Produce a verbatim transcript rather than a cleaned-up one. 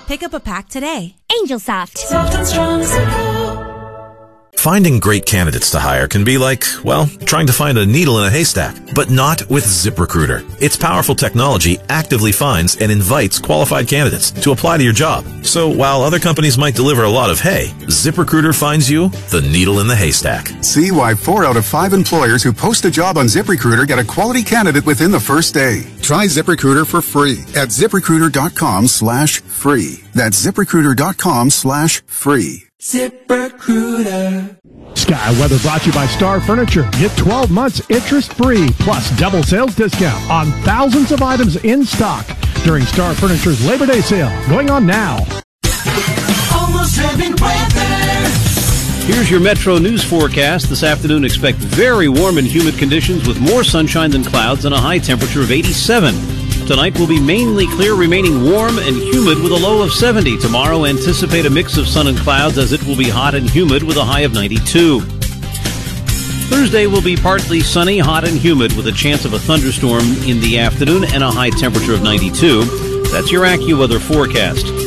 Pick up a pack today. Angel Soft. Soft and strong as a pillow. Finding great candidates to hire can be like, well, trying to find a needle in a haystack, but not with ZipRecruiter. Its powerful technology actively finds and invites qualified candidates to apply to your job. So while other companies might deliver a lot of hay, ZipRecruiter finds you the needle in the haystack. See why four out of five employers who post a job on ZipRecruiter get a quality candidate within the first day. Try ZipRecruiter for free at ZipRecruiter.com slash free. That's ZipRecruiter.com slash free. ZipRecruiter. Sky Weather brought to you by Star Furniture. Get twelve months interest-free plus double sales discount on thousands of items in stock during Star Furniture's Labor Day sale going on now. Almost heaven weather. Here's your Metro News forecast. This afternoon, expect very warm and humid conditions with more sunshine than clouds and a high temperature of eighty-seven. Tonight will be mainly clear, remaining warm and humid with a low of seventy. Tomorrow, anticipate a mix of sun and clouds as it will be hot and humid with a high of ninety-two. Thursday will be partly sunny, hot and humid with a chance of a thunderstorm in the afternoon and a high temperature of ninety-two. That's your AccuWeather forecast.